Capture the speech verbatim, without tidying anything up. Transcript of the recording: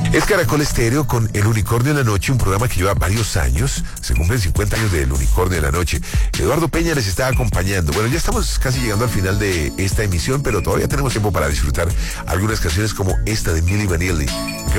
Es Caracol Estéreo con El Unicornio en la Noche, un programa que lleva varios años. Se cumplen cincuenta años del Unicornio en la Noche. Eduardo Peña les está acompañando. Bueno, ya estamos casi llegando al final de esta emisión, pero todavía tenemos tiempo para disfrutar algunas canciones como esta de Milli Vanilli.